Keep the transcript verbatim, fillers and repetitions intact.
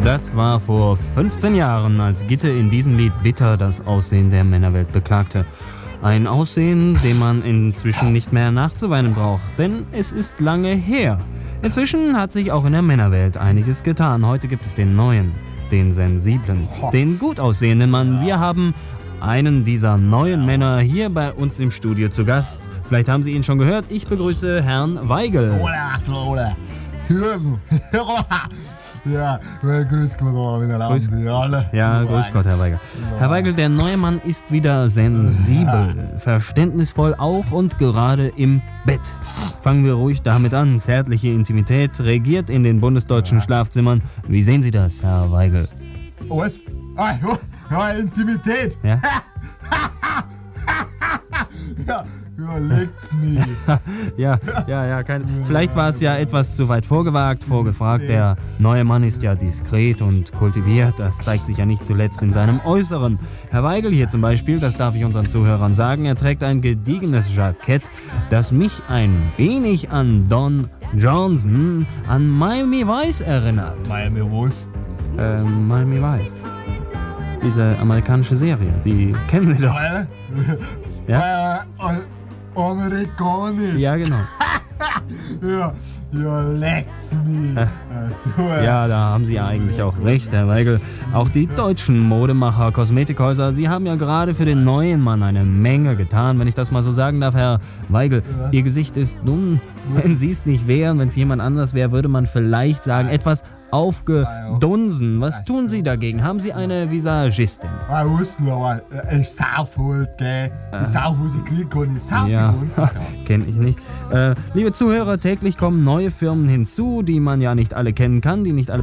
Das war vor fünfzehn Jahren, als Gitte in diesem Lied bitter das Aussehen der Männerwelt beklagte. Ein Aussehen, dem man inzwischen nicht mehr nachzuweinen braucht, denn es ist lange her. Inzwischen hat sich auch in der Männerwelt einiges getan. Heute gibt es den neuen, den sensiblen, den gut aussehenden Mann. Wir haben einen dieser neuen Männer hier bei uns im Studio zu Gast. Vielleicht haben Sie ihn schon gehört. Ich begrüße Herrn Weigel. Ja, grüß Gott, grüß, ja, grüß Gott, Herr Weigel. Herr Weigel, der neue Mann ist wieder sensibel, verständnisvoll auch und gerade im Bett. Fangen wir ruhig damit an. Zärtliche Intimität regiert in den bundesdeutschen Schlafzimmern. Wie sehen Sie das, Herr Weigel? Was? Ah, ja, ja, Intimität. Ja? ja. Ja, leckt's mich. ja, ja, ja. Kein, vielleicht war es ja etwas zu weit vorgewagt, vorgefragt. Der neue Mann ist ja diskret und kultiviert. Das zeigt sich ja nicht zuletzt in seinem Äußeren. Herr Weigel hier zum Beispiel, das darf ich unseren Zuhörern sagen, er trägt ein gediegenes Jackett, das mich ein wenig an Don Johnson, an Miami Vice erinnert. Miami was? Ähm, Miami Vice. Diese amerikanische Serie. Sie kennen sie doch. Ja? Äh, Amerikanisch. Ja, genau. ja, ja, leckt's mich. Äh, ja, da haben Sie ja eigentlich auch recht, Herr Weigel. Auch die deutschen Modemacher, Kosmetikhäuser, sie haben ja gerade für den neuen Mann eine Menge getan, wenn ich das mal so sagen darf, Herr Weigel. Ja. Ihr Gesicht ist nun, wenn Sie es nicht wären, wenn es jemand anders wäre, würde man vielleicht sagen, etwas aufgedunsen. Was tun Sie dagegen? Haben Sie eine Visagistin? Ah, wussten aber, ich sauf halt, gell. Ich sauf, was ich kriegen kann. Ich sauf ja, kenn ich nicht. Äh, liebe Zuhörer, täglich kommen neue Firmen hinzu, die man ja nicht alle kennen kann, die nicht alle